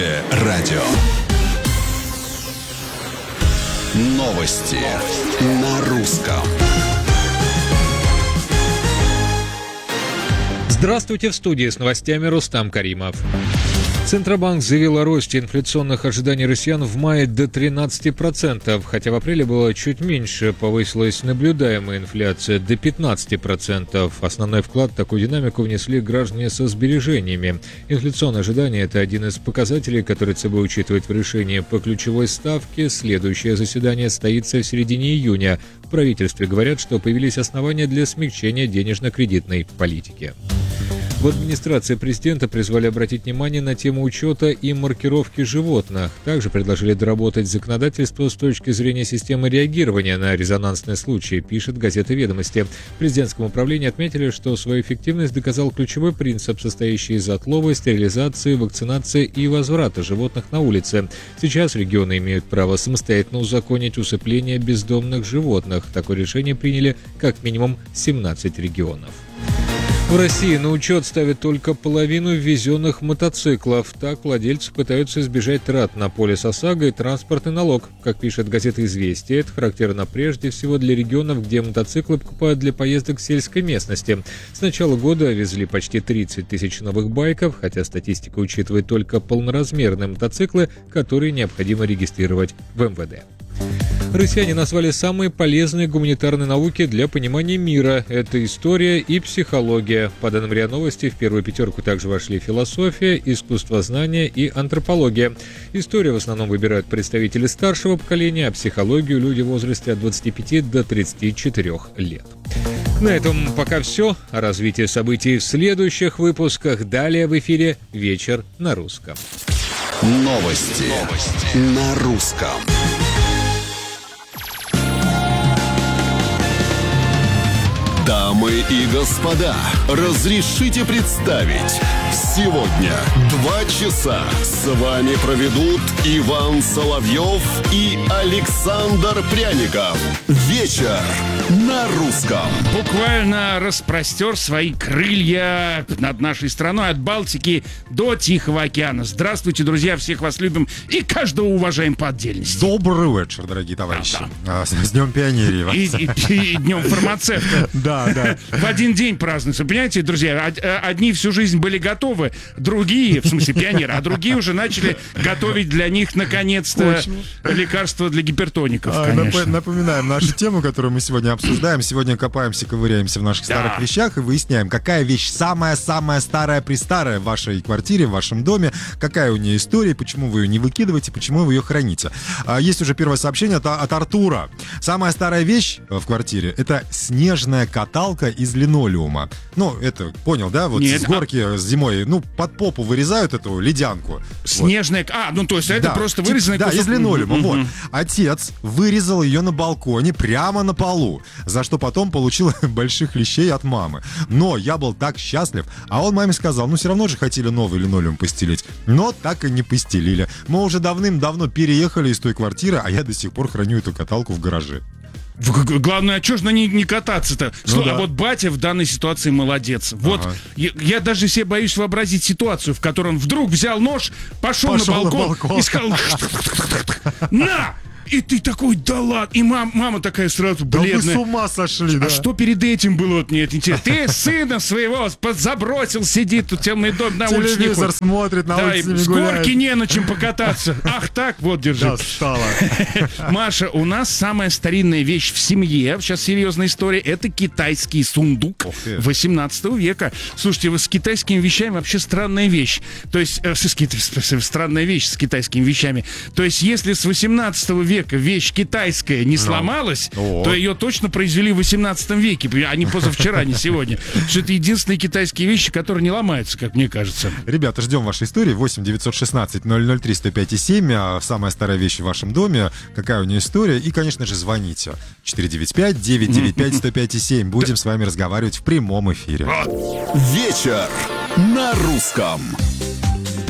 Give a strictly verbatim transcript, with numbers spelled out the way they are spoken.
Радио. Новости на русском. Здравствуйте, в студии с новостями Рустам Каримов. Центробанк заявил о росте инфляционных ожиданий россиян в мае до тринадцати процентов, хотя в апреле было чуть меньше, повысилась наблюдаемая инфляция до пятнадцати процентов. Основной вклад в такую динамику внесли граждане со сбережениями. Инфляционные ожидания – это один из показателей, который ЦБ учитывает в решении по ключевой ставке. Следующее заседание состоится в середине июня. В правительстве говорят, что появились основания для смягчения денежно-кредитной политики. В администрации президента призвали обратить внимание на тему учета и маркировки животных. Также предложили доработать законодательство с точки зрения системы реагирования на резонансные случаи, пишет газета «Ведомости». В президентском управлении отметили, что свою эффективность доказал ключевой принцип, состоящий из отлова, стерилизации, вакцинации и возврата животных на улице. Сейчас регионы имеют право самостоятельно узаконить усыпление бездомных животных. Такое решение приняли как минимум семнадцать регионов. В России на учет ставят только половину ввезенных мотоциклов. Так владельцы пытаются избежать трат на полис ОСАГО и транспортный налог. Как пишет газета «Известия», это характерно прежде всего для регионов, где мотоциклы покупают для поездок в сельской местности. С начала года везли почти тридцать тысяч новых байков, хотя статистика учитывает только полноразмерные мотоциклы, которые необходимо регистрировать в эм вэ дэ. Россияне назвали самые полезные гуманитарные науки для понимания мира. Это история и психология. По данным РИА Новости, в первую пятерку также вошли философия, искусствознание и антропология. Историю в основном выбирают представители старшего поколения, а психологию – люди в возрасте от двадцати пяти до тридцати четырёх лет. На этом пока все. О развитии событий в следующих выпусках. Далее в эфире «Вечер на русском». Новости, Новости. на русском. Дамы и господа, разрешите представить. Сегодня два часа с вами проведут Иван Соловьев и Александр Пряников. Вечер на русском. Буквально распростер свои крылья над нашей страной от Балтики до Тихого океана. Здравствуйте, друзья, всех вас любим и каждого уважаем по отдельности. Добрый вечер, дорогие товарищи. Да, да. С Днем Пионерии вас. И, и, и Днем фармацевта. Да, да. В один день празднуется. Понимаете, друзья, одни всю жизнь были готовы, другие, в смысле пионеры, а другие уже начали готовить для них, наконец-то, лекарства для гипертоников, конечно. Напоминаем нашу тему, которую мы сегодня обсуждаем. Сегодня копаемся, ковыряемся в наших старых Да. вещах и выясняем, какая вещь самая-самая старая-престарая в вашей квартире, в вашем доме, какая у нее история, почему вы ее не выкидываете, почему вы ее храните. Есть уже первое сообщение от, от Артура. Самая старая вещь в квартире — это снежная каталка из линолеума. Ну, это, понял, да? Вот Нет, с горки а... зимой, ну, под попу вырезают эту ледянку. Снежная... Вот. А, ну, то есть это да. просто вырезанный да, кусок... из линолеума, mm-hmm. вот. Отец вырезал ее на балконе прямо на полу, за что потом получил больших лещей от мамы. Но я был так счастлив, а он маме сказал, ну, все равно же хотели новый линолеум постелить. Но так и не постелили. Мы уже давным-давно переехали из той квартиры, а я до сих пор храню эту каталку в гараже. Главное, а что ж на ней не кататься-то? Ну, Слушай, да. А вот батя в данной ситуации молодец. Вот Ага. я, я даже себе боюсь вообразить ситуацию, в которой он вдруг взял нож, пошел, Пошел на балкон, на балкон. и сказал: на! И ты такой, да ладно. И мам, мама такая сразу бледная. Да вы с ума сошли, да. А что перед этим было, вот мне это интересно. Ты сына своего забросил, сидит тут темный дом, наушников. Телевизор смотрит, на Да, улице и не с гуляет. горки не на чем покататься. Ах так, вот, держи. Да, стало. Маша, у нас самая старинная вещь в семье, сейчас серьезная история, это китайский сундук восемнадцатого века. Слушайте, вы с китайскими вещами вообще странная вещь. То есть, э, с, с, странная вещь с китайскими вещами. То есть, если с восемнадцатого века вещь китайская не сломалась, no. то ее точно произвели в восемнадцатом веке, а не позавчера, не сегодня. Что это единственные китайские вещи, которые не ломаются, как мне кажется. Ребята, ждем вашей истории. восемь девятьсот шестнадцать ноль ноль три сто пять семь. Самая старая вещь в вашем доме. Какая у нее история. И, конечно же, звоните. четыре девять пять девять девять пять сто пять семь. Будем с вами разговаривать в прямом эфире. Вечер на русском.